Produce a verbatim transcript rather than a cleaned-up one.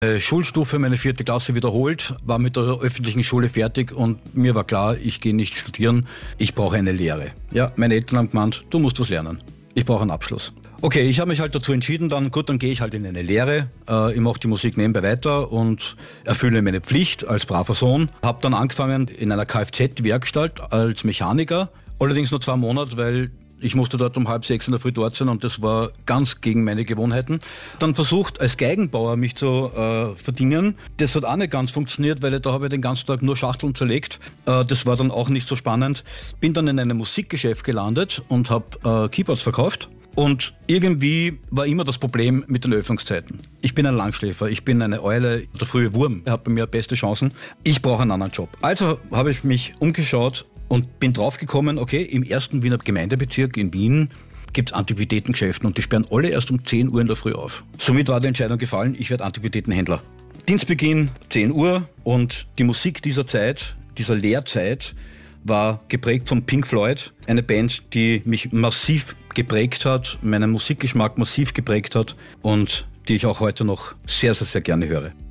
Schulstufe, meine vierte Klasse wiederholt, war mit der öffentlichen Schule fertig und mir war klar, ich gehe nicht studieren, ich brauche eine Lehre. Ja, meine Eltern haben gemeint, du musst was lernen. Ich brauche einen Abschluss. Okay, ich habe mich halt dazu entschieden, dann gut, dann gehe ich halt in eine Lehre. Äh, ich mache die Musik nebenbei weiter und erfülle meine Pflicht als braver Sohn. Habe dann angefangen in einer Kfz-Werkstatt als Mechaniker, allerdings nur zwei Monate, weil ich musste dort um halb sechs in der Früh dort sein und das war ganz gegen meine Gewohnheiten. Dann versucht, als Geigenbauer mich zu äh, verdienen. Das hat auch nicht ganz funktioniert, weil da habe ich den ganzen Tag nur Schachteln zerlegt. Äh, das war dann auch nicht so spannend. Bin dann in einem Musikgeschäft gelandet und habe äh, Keyboards verkauft. Und irgendwie war immer das Problem mit den Öffnungszeiten. Ich bin ein Langschläfer, ich bin eine Eule, der frühe Wurm, er hat bei mir beste Chancen. Ich brauche einen anderen Job. Also habe ich mich umgeschaut und bin draufgekommen, okay, im ersten Wiener Gemeindebezirk in Wien gibt es Antiquitätengeschäfte und die sperren alle erst um zehn Uhr in der Früh auf. Somit war die Entscheidung gefallen, ich werde Antiquitätenhändler. Dienstbeginn zehn Uhr und die Musik dieser Zeit, dieser Lehrzeit, war geprägt von Pink Floyd, eine Band, die mich massiv geprägt hat, meinen Musikgeschmack massiv geprägt hat und die ich auch heute noch sehr, sehr, sehr gerne höre.